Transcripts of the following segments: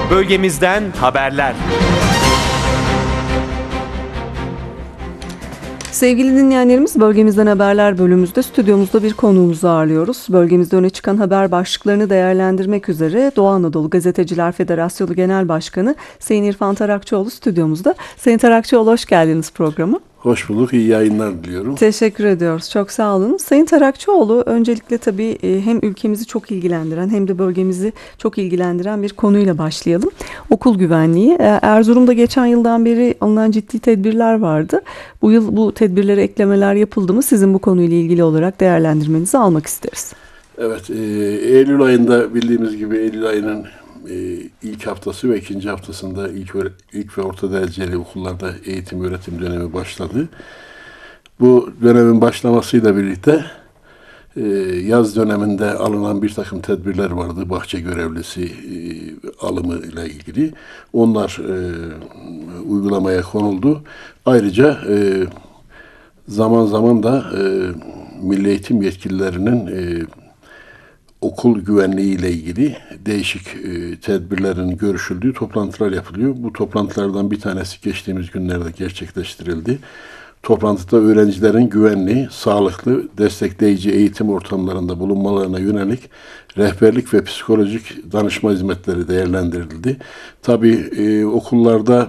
Bölgemizden haberler. Sevgili dinleyenlerimiz, Bölgemizden Haberler bölümümüzde stüdyomuzda bir konuğumuzu ağırlıyoruz. Bölgemizde öne çıkan haber başlıklarını değerlendirmek üzere Doğu Anadolu Gazeteciler Federasyonu Genel Başkanı Sayın İrfan Tarakçıoğlu stüdyomuzda. Sayın Tarakçıoğlu, hoş geldiniz programa. Hoş bulduk, iyi yayınlar diliyorum. Teşekkür ediyoruz, çok sağ olun. Sayın Tarakçıoğlu, öncelikle tabii hem ülkemizi çok ilgilendiren hem de bölgemizi çok ilgilendiren bir konuyla başlayalım. Okul güvenliği. Erzurum'da geçen yıldan beri alınan ciddi tedbirler vardı. Bu yıl bu tedbirlere eklemeler yapıldı mı? Sizin bu konuyla ilgili olarak değerlendirmenizi almak isteriz. Evet, Eylül ayında bildiğimiz gibi Eylül ayının ilk haftası ve ikinci haftasında ilk ve orta dereceli okullarda eğitim öğretim dönemi başladı. Bu dönemin başlamasıyla birlikte yaz döneminde alınan bir takım tedbirler vardı. Bahçe görevlisi alımı ile ilgili. Onlar uygulamaya konuldu. Ayrıca zaman zaman da Milli Eğitim yetkililerinin okul güvenliği ile ilgili değişik tedbirlerin görüşüldüğü toplantılar yapılıyor. Bu toplantılardan bir tanesi geçtiğimiz günlerde gerçekleştirildi. Toplantıda öğrencilerin güvenli, sağlıklı, destekleyici eğitim ortamlarında bulunmalarına yönelik rehberlik ve psikolojik danışma hizmetleri değerlendirildi. Tabii okullarda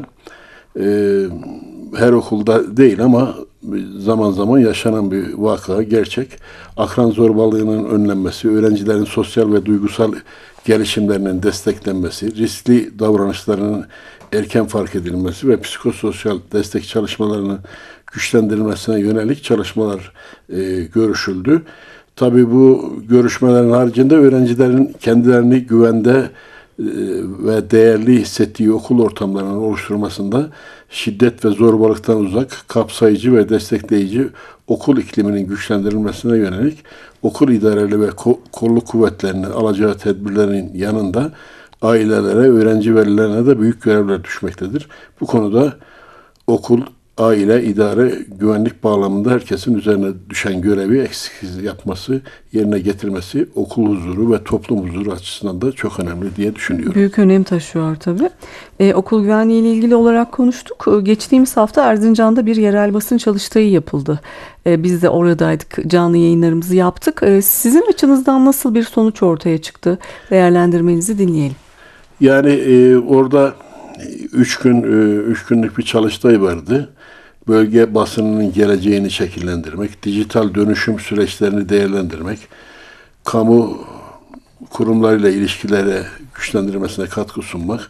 her okulda değil ama zaman zaman yaşanan bir vaka, gerçek. Akran zorbalığının önlenmesi, öğrencilerin sosyal ve duygusal gelişimlerinin desteklenmesi, riskli davranışlarının erken fark edilmesi ve psikososyal destek çalışmalarının güçlendirilmesine yönelik çalışmalar görüşüldü. Tabii bu görüşmelerin haricinde öğrencilerin kendilerini güvende ve değerli hissettiği okul ortamlarının oluşturmasında şiddet ve zorbalıktan uzak, kapsayıcı ve destekleyici okul ikliminin güçlendirilmesine yönelik okul idareleri ve kolluk kuvvetlerinin alacağı tedbirlerin yanında ailelere, öğrenci velilerine de büyük görevler düşmektedir. Bu konuda okul, aile, idare, güvenlik bağlamında herkesin üzerine düşen görevi eksiksiz yapması, yerine getirmesi okul huzuru ve toplum huzuru açısından da çok önemli diye düşünüyorum. Büyük önem taşıyor tabii. Okul güvenliği ile ilgili olarak konuştuk. Geçtiğimiz hafta Erzincan'da bir yerel basın çalıştayı yapıldı. Biz de oradaydık, canlı yayınlarımızı yaptık. Sizin açınızdan nasıl bir sonuç ortaya çıktı? Değerlendirmenizi dinleyelim. Yani orada 3 günlük bir çalıştay vardı. Bölge basınının geleceğini şekillendirmek, dijital dönüşüm süreçlerini değerlendirmek, kamu kurumlarıyla ilişkilere güçlendirmesine katkı sunmak.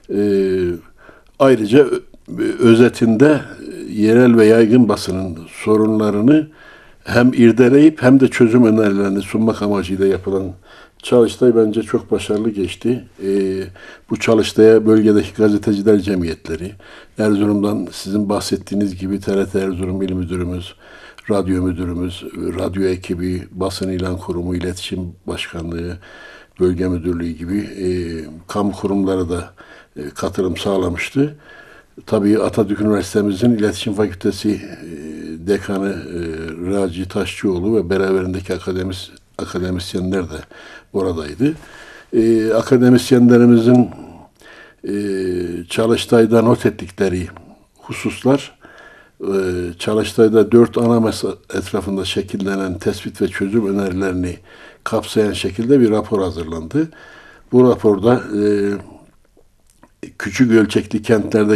Ayrıca özetinde yerel ve yaygın basının sorunlarını hem irdeleyip hem de çözüm önerilerini sunmak amacıyla yapılan çalıştay bence çok başarılı geçti. Bu çalıştaya bölgedeki gazeteciler cemiyetleri, Erzurum'dan sizin bahsettiğiniz gibi TRT Erzurum İl Müdürümüz, radyo müdürümüz, radyo ekibi, basın ilan kurumu, iletişim başkanlığı, bölge müdürlüğü gibi kamu kurumları da katılım sağlamıştı. Tabii Atatürk Üniversitemizin İletişim Fakültesi Dekanı Raci Taşçıoğlu ve beraberindeki akademisyenler de oradaydı. Akademisyenlerimizin çalıştayda not ettikleri hususlar, çalıştayda 4 ana mesele etrafında şekillenen tespit ve çözüm önerilerini kapsayan şekilde bir rapor hazırlandı. Bu raporda küçük ölçekli kentlerde